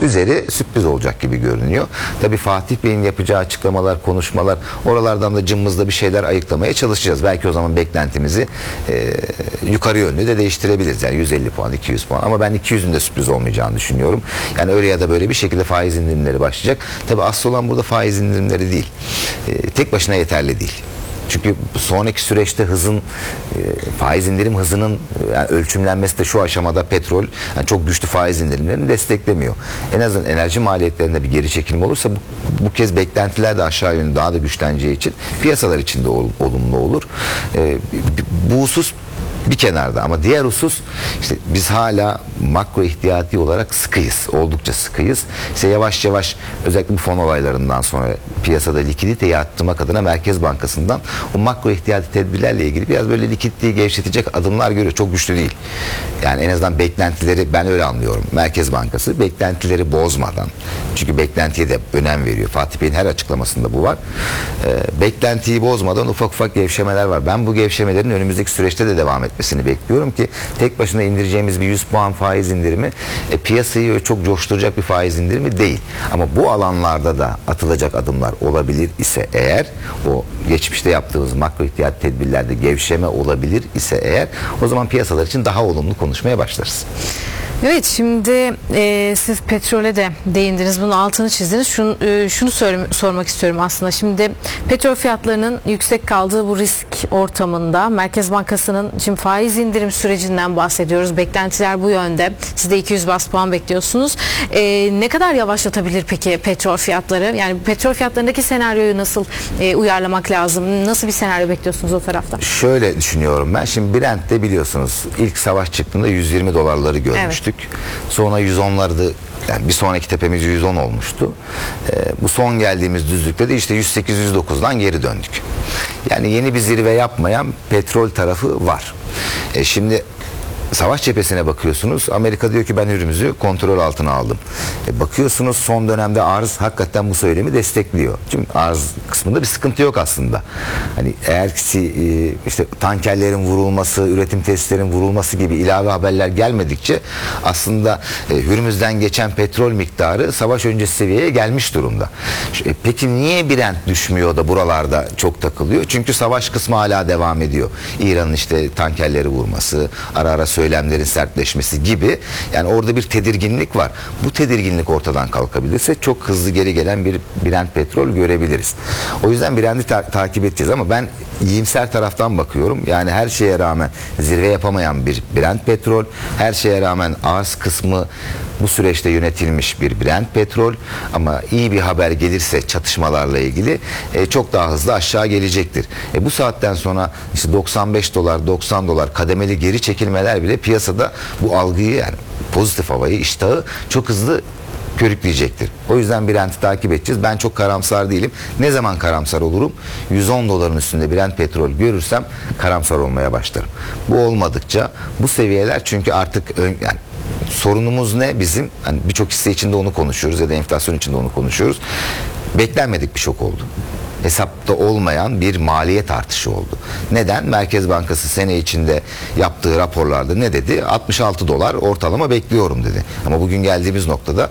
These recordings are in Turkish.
üzeri sürpriz olacak gibi görünüyor. Tabii Fatih Bey'in yapacağı açıklamalar, konuşmalar, oralardan da cımbızda bir şeyler ayıklamaya çalışacağız. Belki o zaman beklentimizi yukarı yönlü de değiştirebiliriz. Yani 150 puan, 200 puan. Ama ben 200'ün de sürpriz olmayacağını düşünüyorum. Yani öyle ya da böyle bir şekilde faiz indirimleri başlayacak. Tabii asıl olan burada faiz indirimleri değil. Tek başına yeterli değil. Çünkü sonraki süreçte faiz indirim hızının yani ölçümlenmesi de şu aşamada petrol yani çok güçlü faiz indirimlerini desteklemiyor. En azından enerji maliyetlerinde bir geri çekilme olursa bu kez beklentiler de aşağı yönlü daha da güçleneceği için piyasalar için de olumlu olur. Bu husus bir kenarda ama diğer husus işte biz hala makro ihtiyati olarak sıkıyız. Oldukça sıkıyız. İşte yavaş yavaş özellikle bu fon olaylarından sonra piyasada likiditeyi arttırmak adına Merkez Bankası'ndan o makro ihtiyati tedbirlerle ilgili biraz böyle likiditeyi gevşetecek adımlar görüyor. Çok güçlü değil. Yani en azından beklentileri ben öyle anlıyorum. Merkez Bankası beklentileri bozmadan çünkü beklentiye de önem veriyor. Fatih Bey'in her açıklamasında bu var. Beklentiyi bozmadan ufak ufak gevşemeler var. Ben bu gevşemelerin önümüzdeki süreçte de devam etmesini bekliyorum ki tek başına indireceğimiz bir 100 puan faiz indirimi piyasayı çok coşturacak bir faiz indirimi değil. Ama bu alanlarda da atılacak adımlar olabilir ise eğer o geçmişte yaptığımız makro ihtiyat tedbirlerde gevşeme olabilir ise eğer o zaman piyasalar için daha olumlu konuşmaya başlarız. Evet, şimdi siz petrole de değindiniz, bunun altını çizdiniz. Şunu sormak istiyorum aslında. Şimdi petrol fiyatlarının yüksek kaldığı bu risk ortamında Merkez Bankası'nın şimdi faiz indirim sürecinden bahsediyoruz. Beklentiler bu yönde. Siz de 200 bas puan bekliyorsunuz. Ne kadar yavaşlatabilir peki petrol fiyatları? Yani petrol fiyatlarındaki senaryoyu nasıl uyarlamak lazım? Nasıl bir senaryo bekliyorsunuz o tarafta? Şöyle düşünüyorum ben. Şimdi Brent'te biliyorsunuz ilk savaş çıktığında 120 dolarları görmüştük. Evet. Sonra 110'larda yani bir sonraki tepemiz 110 olmuştu. Bu son geldiğimiz düzlükte de işte 108-109'dan geri döndük. Yani yeni bir zirve yapmayan petrol tarafı var. Şimdi savaş cephesine bakıyorsunuz. Amerika diyor ki ben Hürmüz'ü kontrol altına aldım. Bakıyorsunuz son dönemde arz hakikaten bu söylemi destekliyor. Çünkü arz kısmında bir sıkıntı yok aslında. Hani eğer işte tankerlerin vurulması, üretim tesislerin vurulması gibi ilave haberler gelmedikçe aslında Hürmüz'den geçen petrol miktarı savaş öncesi seviyeye gelmiş durumda. Peki niye Brent düşmüyor da buralarda çok takılıyor? Çünkü savaş kısmı hala devam ediyor. İran'ın işte tankerleri vurması, ara ara söylemlerin sertleşmesi gibi yani orada bir tedirginlik var. Bu tedirginlik ortadan kalkabilirse çok hızlı geri gelen bir Brent petrol görebiliriz. O yüzden Brent'i takip edeceğiz ama ben iyimser taraftan bakıyorum. Yani her şeye rağmen zirve yapamayan bir Brent petrol, her şeye rağmen arz kısmı bu süreçte yönetilmiş bir Brent petrol ama iyi bir haber gelirse çatışmalarla ilgili çok daha hızlı aşağı gelecektir. Bu saatten sonra işte 95 dolar, 90 dolar kademeli geri çekilmeler bile piyasada bu algıyı yani pozitif havayı, iştahı çok hızlı körükleyecektir. O yüzden Brent'i takip edeceğiz. Ben çok karamsar değilim. Ne zaman karamsar olurum? 110 doların üstünde Brent petrol görürsem karamsar olmaya başlarım. Bu olmadıkça bu seviyeler çünkü artık yani sorunumuz ne bizim? Hani birçok hisse içinde onu konuşuyoruz ya da enflasyon içinde onu konuşuyoruz. Beklenmedik bir şok oldu. Hesapta olmayan bir maliyet artışı oldu. Neden? Merkez Bankası sene içinde yaptığı raporlarda ne dedi? 66 dolar ortalama bekliyorum dedi. Ama bugün geldiğimiz noktada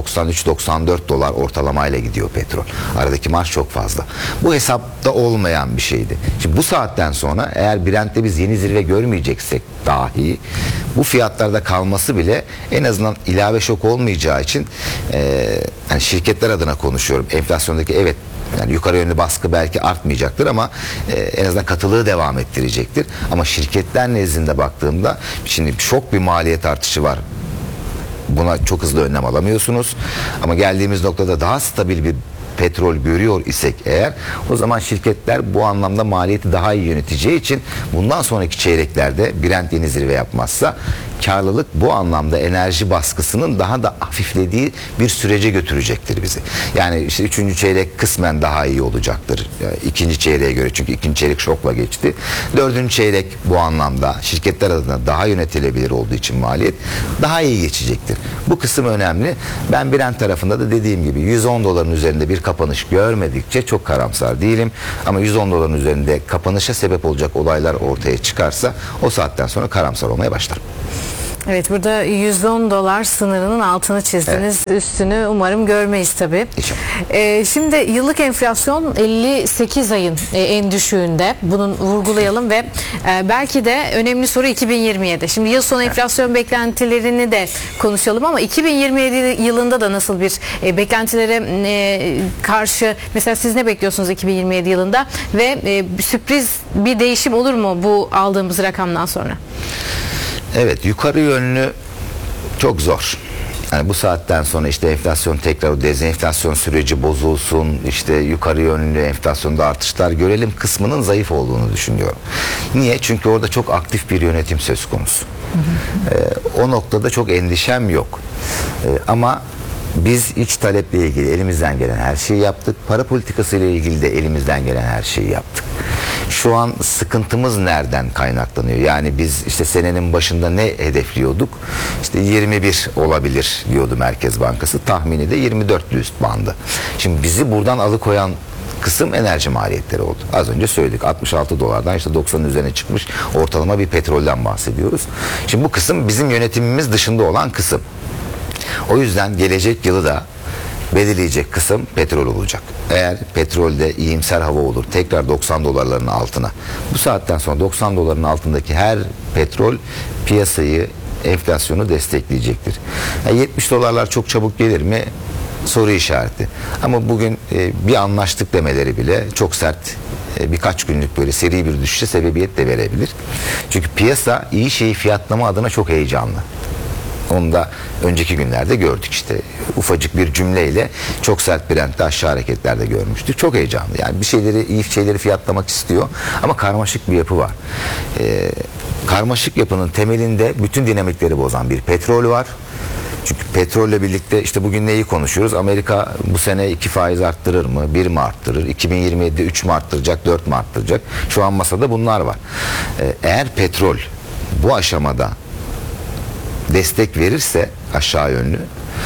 93-94 dolar ortalamayla gidiyor petrol. Aradaki marj çok fazla. Bu hesapta olmayan bir şeydi. Şimdi bu saatten sonra eğer Brent'te biz yeni zirve görmeyeceksek dahi bu fiyatlarda kalması bile en azından ilave şok olmayacağı için yani şirketler adına konuşuyorum. Enflasyondaki evet yani yukarı yönlü baskı belki artmayacaktır ama en azından katılığı devam ettirecektir. Ama şirketler nezdinde baktığımda şimdi şok bir maliyet artışı var. Buna çok hızlı önlem alamıyorsunuz. Ama geldiğimiz noktada daha stabil bir petrol görüyor isek eğer o zaman şirketler bu anlamda maliyeti daha iyi yöneteceği için bundan sonraki çeyreklerde Brent yeni zirve yapmazsa karlılık bu anlamda enerji baskısının daha da hafiflediği bir sürece götürecektir bizi. Yani işte 3. çeyrek kısmen daha iyi olacaktır. Yani 2. çeyreğe göre çünkü 2. çeyrek şokla geçti. 4. çeyrek bu anlamda şirketler adına daha yönetilebilir olduğu için maliyet daha iyi geçecektir. Bu kısım önemli. Ben Brent tarafında da dediğim gibi 110 doların üzerinde bir kapanış görmedikçe çok karamsar değilim. Ama 110 doların üzerinde kapanışa sebep olacak olaylar ortaya çıkarsa o saatten sonra karamsar olmaya başlarım. Evet, burada 110 dolar sınırının altını çizdiniz. Evet. Üstünü umarım görmeyiz tabii. Şimdi yıllık enflasyon 58 ayın en düşüğünde. Bunu vurgulayalım ve belki de önemli soru 2027. Şimdi yıl sonu enflasyon beklentilerini de konuşalım ama 2027 yılında da nasıl bir beklentilere karşı, mesela siz ne bekliyorsunuz 2027 yılında ve sürpriz bir değişim olur mu bu aldığımız rakamdan sonra? Evet, yukarı yönlü çok zor. Yani bu saatten sonra işte enflasyon tekrar, o dezenflasyon süreci bozulsun, işte yukarı yönlü enflasyonda artışlar görelim kısmının zayıf olduğunu düşünüyorum. Niye? Çünkü orada çok aktif bir yönetim söz konusu. O noktada çok endişem yok. Ama biz iç taleple ilgili elimizden gelen her şeyi yaptık. Para politikası ile ilgili de elimizden gelen her şeyi yaptık. Şu an sıkıntımız nereden kaynaklanıyor? Yani biz işte senenin başında ne hedefliyorduk? İşte 21 olabilir diyordu Merkez Bankası. Tahmini de 24'lü üst bandı. Şimdi bizi buradan alıkoyan kısım enerji maliyetleri oldu. Az önce söyledik, 66 dolardan işte 90'ın üzerine çıkmış ortalama bir petrolden bahsediyoruz. Şimdi bu kısım bizim yönetimimiz dışında olan kısım. O yüzden gelecek yılı da belirleyecek kısım petrol olacak. Eğer petrolde iyimser hava olur, tekrar 90 dolarların altına, bu saatten sonra 90 doların altındaki her petrol piyasayı, enflasyonu destekleyecektir. Yani 70 dolarlar çok çabuk gelir mi? Soru işareti. Ama bugün bir anlaştık demeleri bile çok sert, birkaç günlük böyle seri bir düşüşe sebebiyet de verebilir. Çünkü piyasa iyi şeyi fiyatlama adına çok heyecanlı. Onu da önceki günlerde gördük işte. Ufacık bir cümleyle çok sert Brent'te aşağı hareketlerde görmüştük. Çok heyecanlı. Yani bir şeyleri, iyi şeyleri fiyatlamak istiyor ama karmaşık bir yapı var. Karmaşık yapının temelinde bütün dinamikleri bozan bir petrol var. Çünkü petrolle birlikte işte bugün neyi konuşuyoruz? Amerika bu sene 2 faiz arttırır mı? 1 mi arttırır? 2027'de 3 mü arttıracak? 4 mü arttıracak? Şu an masada bunlar var. Eğer petrol bu aşamada destek verirse aşağı yönlü,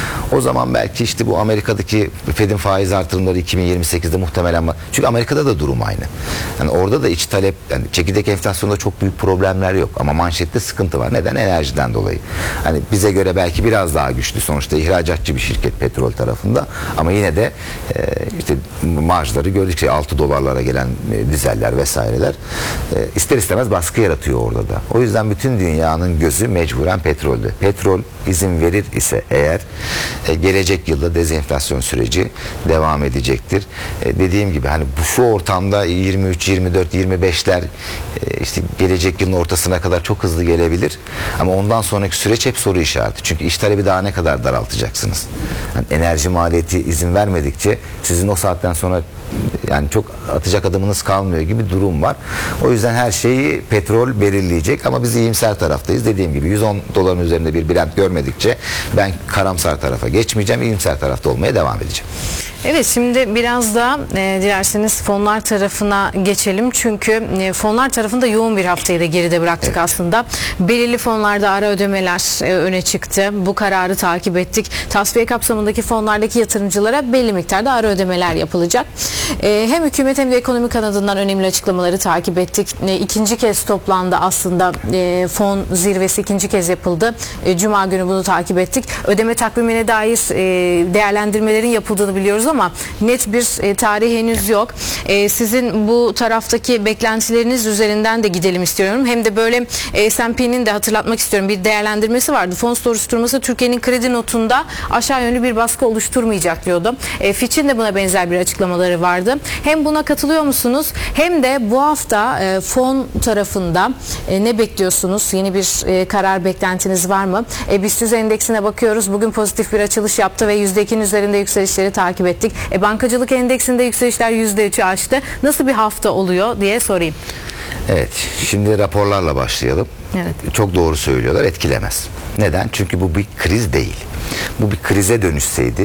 o zaman belki işte bu Amerika'daki Fed'in faiz artırımları 2028'de muhtemelen, çünkü Amerika'da da durum aynı. Yani orada da iç talep, yani çekirdek enflasyonda çok büyük problemler yok ama manşette sıkıntı var. Neden? Enerjiden dolayı. Hani bize göre belki biraz daha güçlü, sonuçta ihracatçı bir şirket petrol tarafında ama yine de işte marjları gördük, 6 dolarlara gelen dizeller vesaireler ister istemez baskı yaratıyor orada da. O yüzden bütün dünyanın gözü mecburen petrolde. Petrol izin verir ise eğer gelecek yılda dezenflasyon süreci devam edecektir. Dediğim gibi hani bu şu ortamda 23, 24, 25'ler işte gelecek yılın ortasına kadar çok hızlı gelebilir. Ama ondan sonraki süreç hep soru işareti. Çünkü iş talebi daha ne kadar daraltacaksınız? Yani enerji maliyeti izin vermedikçe sizin o saatten sonra yani çok atacak adımınız kalmıyor gibi durum var. O yüzden her şeyi petrol belirleyecek ama biz iyimser taraftayız. Dediğim gibi 110 doların üzerinde bir Brent görmedikçe ben karamsar tarafa geçmeyeceğim. İyimser tarafta olmaya devam edeceğim. Evet, şimdi biraz da dilerseniz fonlar tarafına geçelim. Çünkü fonlar tarafında yoğun bir haftayı da geride bıraktık aslında. Belirli fonlarda ara ödemeler öne çıktı. Bu kararı takip ettik. Tasfiye kapsamındaki fonlardaki yatırımcılara belli miktarda ara ödemeler yapılacak. Hem hükümet hem de ekonomi kanadından önemli açıklamaları takip ettik. İkinci kez toplandı aslında. Fon zirvesi ikinci kez yapıldı. Cuma günü bunu takip ettik. Ödeme takvimine dair değerlendirmelerin yapıldığını biliyoruz ama net bir tarih henüz yok. Sizin bu taraftaki beklentileriniz üzerinden de gidelim istiyorum. Hem de böyle S&P'nin de hatırlatmak istiyorum, bir değerlendirmesi vardı. Fon soruşturması Türkiye'nin kredi notunda aşağı yönlü bir baskı oluşturmayacak diyordu. Fitch'in de buna benzer bir açıklamaları vardı. Hem buna katılıyor musunuz? Hem de bu hafta fon tarafında ne bekliyorsunuz? Yeni bir karar beklentiniz var mı? BIST 100 endeksine bakıyoruz. Bugün pozitif bir açılış yaptı ve %2'nin üzerinde yükselişleri takip ettik. Bankacılık endeksinde yükselişler %3'ü aştı. Nasıl bir hafta oluyor diye sorayım. Evet, şimdi raporlarla başlayalım. Evet. Çok doğru söylüyorlar, etkilemez. Neden? Çünkü bu bir kriz değil. Bu bir krize dönüşseydi,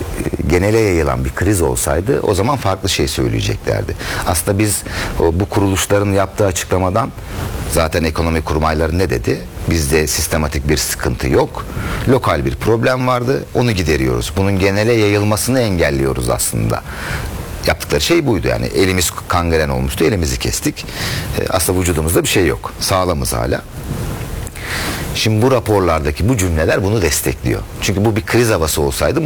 genele yayılan bir kriz olsaydı o zaman farklı şey söyleyeceklerdi. Aslında biz bu kuruluşların yaptığı açıklamadan, zaten ekonomi kurmayları ne dedi? Bizde sistematik bir sıkıntı yok. Lokal bir problem vardı. Onu gideriyoruz. Bunun genele yayılmasını engelliyoruz aslında. Yaptıkları şey buydu yani. Elimiz kangren olmuştu. Elimizi kestik. Aslında vücudumuzda bir şey yok. Sağlamız hala. Şimdi bu raporlardaki bu cümleler bunu destekliyor. Çünkü bu bir kriz havası olsaydı